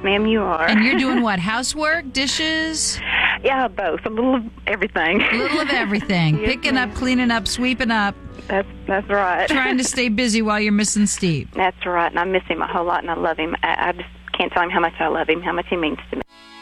ma'am, you are. And you're doing what? Housework, dishes? Yeah, both. A little of everything. A little of everything. Yes, Picking up, cleaning up, sweeping up. That's right. Trying to stay busy while you're missing Steve. That's right, and I miss him a whole lot, and I love him. I just can't tell him how much I love him, how much he means to me.